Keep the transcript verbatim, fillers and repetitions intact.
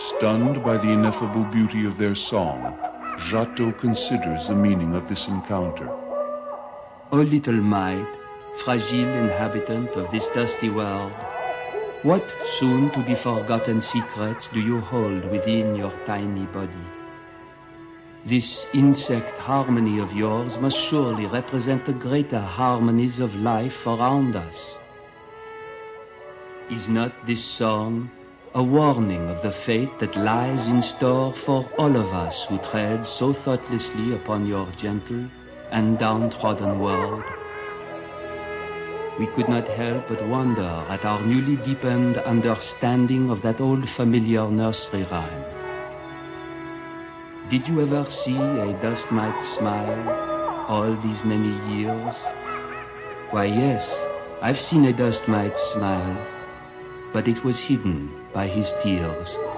Stunned by the ineffable beauty of their song, Giotto considers the meaning of this encounter. O little mite, fragile inhabitant of this dusty world, what soon-to-be-forgotten secrets do you hold within your tiny body? This insect harmony of yours must surely represent the greater harmonies of life around us. Is not this song a warning of the fate that lies in store for all of us who tread so thoughtlessly upon your gentle and downtrodden world? We could not help but wonder at our newly deepened understanding of that old familiar nursery rhyme. Did you ever see a dust mite smile all these many years? Why, yes, I've seen a dust mite smile, but it was hidden by his tears.